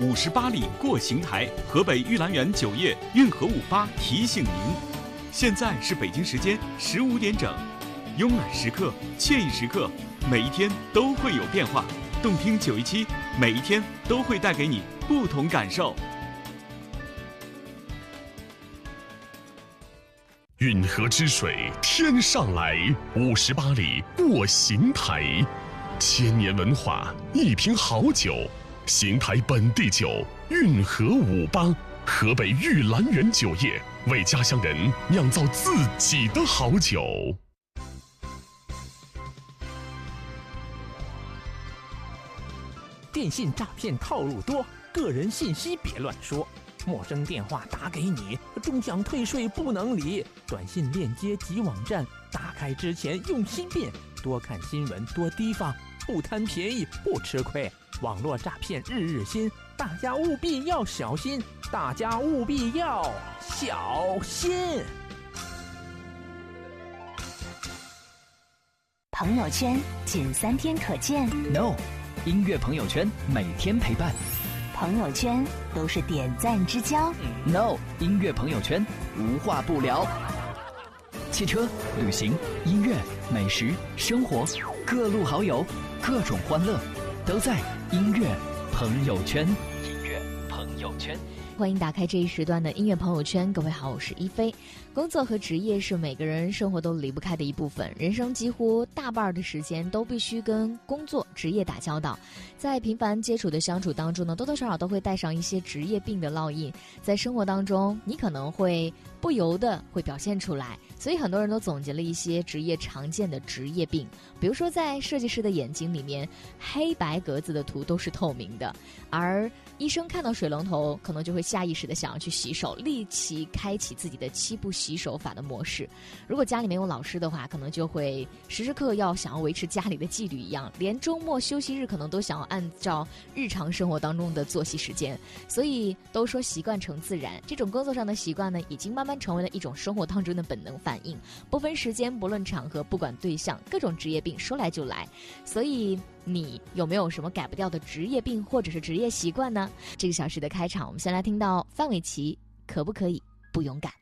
58里过邢台，河北玉兰园酒业运河58提醒您，现在是北京时间15点整，慵懒时刻，惬意时刻，每一天都会有变化。动听917，每一天都会带给你不同感受。 运河之水天上来，58里过邢台，千年文化，一瓶好酒，邢台本地酒，运河58，河北玉兰园酒业为家乡人酿造自己的好酒。 电信诈骗套路多，个人信息别乱说。陌生电话打给你，终享退税不能理。短信链接及网站打开之前用心辨，多看新闻多提防，不贪便宜不吃亏。网络诈骗日日新，大家务必要小心，大家务必要小心。 朋友圈仅3天可见 ，No， 音乐朋友圈每天陪伴。 朋友圈都是点赞之交 ，No， 音乐朋友圈无话不聊。汽车、旅行、音乐、美食、生活，各路好友，各种欢乐，都在音乐朋友圈。音乐朋友圈。 欢迎打开这一时段的音乐朋友圈，各位好，我是一菲。工作和职业是每个人生活都离不开的一部分，人生几乎大半的时间都必须跟工作、职业打交道。在频繁接触的相处当中呢，多多少少都会带上一些职业病的烙印，在生活当中你可能会不由得会表现出来。所以很多人都总结了一些职业常见的职业病，比如说在设计师的眼睛里面，黑白格子的图都是透明的，而医生看到水龙头可能就会下意识的想要去洗手，立即开启自己的7步洗手法的模式。如果家里没有老师的话，可能就会时时刻要想要维持家里的纪律一样，连周末休息日可能都想要按照日常生活当中的作息时间。所以都说习惯成自然，这种工作上的习惯呢，已经慢慢成为了一种生活当中的本能反应，不分时间，不论场合，不管对象，各种职业病说来就来。所以你有没有什么改不掉的职业病或者是职业习惯呢？这个小时的开场，我们先来听到范玮琪，可不可以不勇敢？